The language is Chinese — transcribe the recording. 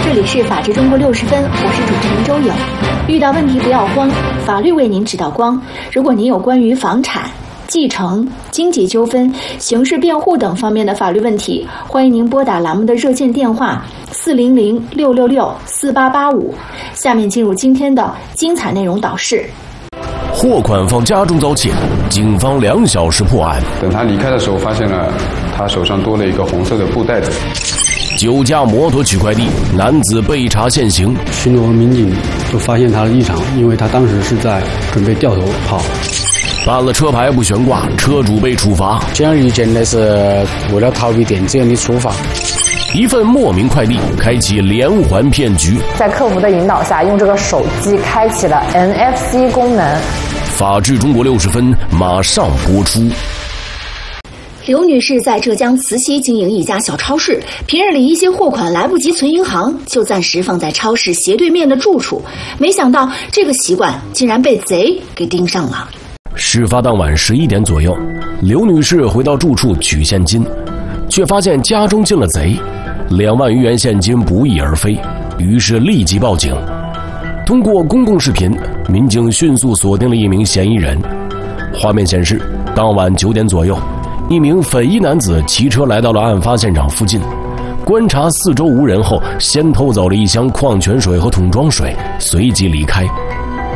这里是法治中国60分，我是主持人周颖。遇到问题不要慌，法律为您指导光。如果您有关于房产、继承、经济纠纷、刑事辩护等方面的法律问题，欢迎您拨打栏目的热线电话400-666-4885。下面进入今天的精彩内容导视。 货款方家中遭窃，警方2小时破案。 等他离开的时候，发现了他手上多了一个红色的布袋子。 酒驾摩托取快递，男子被查现行。 巡逻民警就发现他的异常，因为他当时是在准备掉头跑。 办了车牌不悬挂，车主被处罚。 显而易见的是为了逃避电子烟的处罚。 一份莫名快递开启连环骗局， 在客服的引导下，用这个手机开启了 NFC 功能。 法治中国60分马上播出。 刘女士在浙江慈溪经营一家小超市，平日里一些货款来不及存银行，就暂时放在超市斜对面的住处。没想到这个习惯竟然被贼给盯上了。 事发当晚11点左右，刘女士回到住处取现金，却发现家中进了贼，2万余元现金不翼而飞，于是立即报警。通过公共视频，民警迅速锁定了一名嫌疑人。画面显示，当晚9点左右，一名粉衣男子骑车来到了案发现场附近，观察四周无人后，先偷走了一箱矿泉水和桶装水，随即离开。